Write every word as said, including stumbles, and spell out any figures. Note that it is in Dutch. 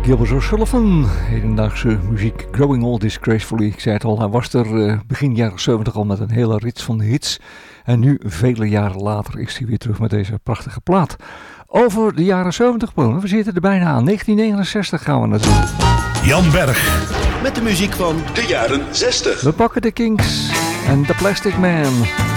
Gilbert O'Sullivan, hedendaagse muziek, Growing Old Disgracefully. Ik zei het al, hij was er uh, begin jaren zeventig al met een hele rits van hits. En nu, vele jaren later, is hij weer terug met deze prachtige plaat. Over de jaren zeventig, we zitten er bijna aan. negentien negenenzestig gaan we naartoe. Jan Berg, met de muziek van de jaren zestig. We pakken de Kinks en The Plastic Man.